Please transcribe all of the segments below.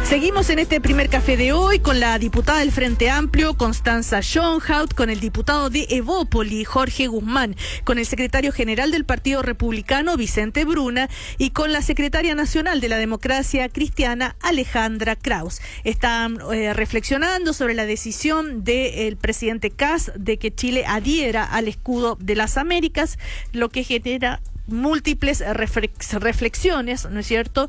Seguimos en este primer café de hoy con la diputada del Frente Amplio, Constanza Schoenhout, con el diputado de Evópoli, Jorge Guzmán, con el secretario general del Partido Republicano, Vicente Bruna, y con la secretaria nacional de la Democracia Cristiana, Alejandra Kraus. Están reflexionando sobre la decisión del presidente Kast de que Chile adhiera al escudo de las Américas, lo que genera múltiples reflexiones, ¿no es cierto?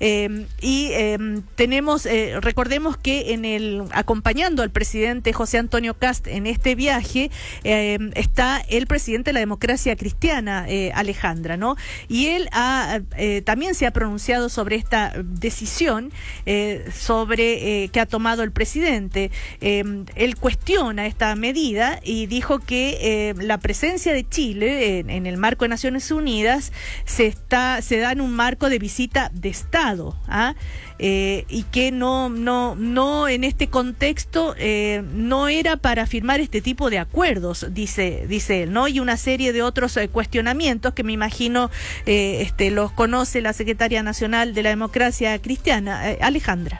Recordemos que acompañando al presidente José Antonio Kast en este viaje está el presidente de la Democracia Cristiana, Alejandra, ¿no? Y él también se ha pronunciado sobre esta decisión que ha tomado el presidente. Él cuestiona esta medida y dijo que la presencia de Chile en el marco de Naciones Unidas se da en un marco de visita de Estado, y que no en este contexto no era para firmar este tipo de acuerdos, dice él, ¿no? Y una serie de otros cuestionamientos que me imagino los conoce la secretaria nacional de la Democracia Cristiana, Alejandra.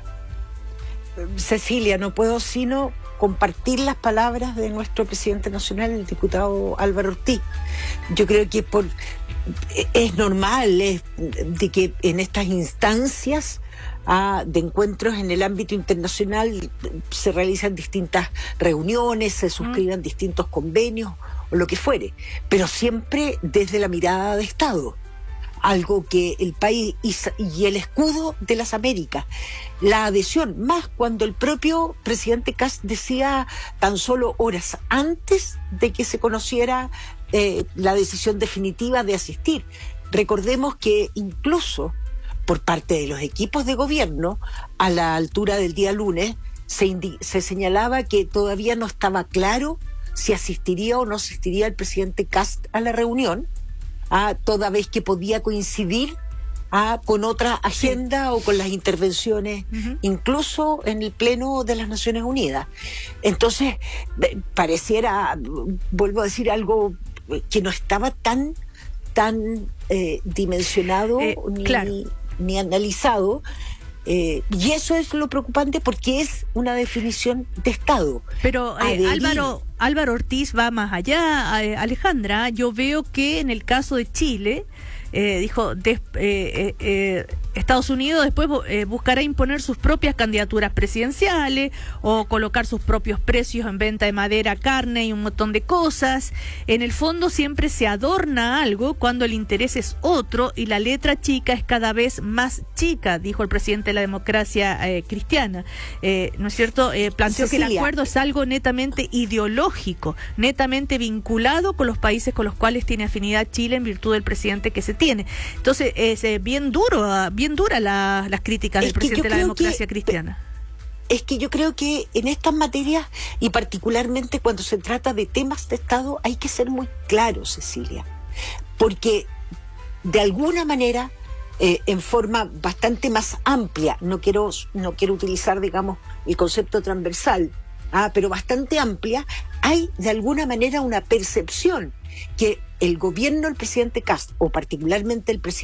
Cecilia, no puedo sino compartir las palabras de nuestro presidente nacional, el diputado Álvaro Ortiz. Yo creo que es normal de que en estas instancias de encuentros en el ámbito internacional se realizan distintas reuniones, se suscriban distintos convenios o lo que fuere, pero siempre desde la mirada de Estado. Algo que el país y el escudo de las Américas, la adhesión, más cuando el propio presidente Kast decía tan solo horas antes de que se conociera la decisión definitiva de asistir. Recordemos que incluso por parte de los equipos de gobierno, a la altura del día lunes, se señalaba que todavía no estaba claro si asistiría o no asistiría el presidente Kast a la reunión, toda vez que podía coincidir con otra agenda o con las intervenciones, incluso en el Pleno de las Naciones Unidas. Entonces, pareciera, vuelvo a decir, algo que no estaba tan dimensionado ni analizado. Y eso es lo preocupante porque es una definición de Estado. Pero Álvaro Ortiz va más allá, Alejandra. Yo veo que en el caso de Chile, dijo, Estados Unidos después buscará imponer sus propias candidaturas presidenciales o colocar sus propios precios en venta de madera, carne y un montón de cosas. En el fondo siempre se adorna algo cuando el interés es otro y la letra chica es cada vez más chica, dijo el presidente de la Democracia Cristiana. ¿No es cierto? Planteó Cecilia, que el acuerdo es algo netamente ideológico, netamente vinculado con los países con los cuales tiene afinidad Chile en virtud del presidente que se tiene. Entonces, es bien duras las críticas del presidente de la Democracia Cristiana. Es que yo creo que en estas materias, y particularmente cuando se trata de temas de Estado, hay que ser muy claros, Cecilia, porque de alguna manera, en forma bastante más amplia, no quiero utilizar, digamos, el concepto transversal, pero bastante amplia, hay de alguna manera una percepción que el gobierno del presidente Kast, o particularmente el presidente